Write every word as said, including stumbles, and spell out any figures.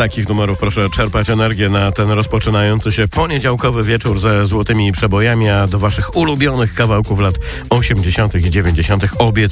takich numerów proszę czerpać energię na ten rozpoczynający się poniedziałkowy wieczór ze złotymi przebojami, a do waszych ulubionych kawałków lat osiemdziesiątych i dziewięćdziesiątych obiecuję